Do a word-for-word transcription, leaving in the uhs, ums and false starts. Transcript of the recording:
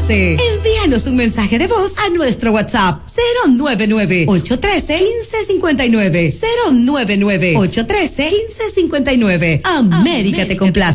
complace. Envíanos un mensaje de voz a nuestro WhatsApp cero nueve nueve, ocho uno tres, uno cinco cinco nueve, cero nueve nueve, ocho uno tres, uno cinco cinco nueve. América te complace.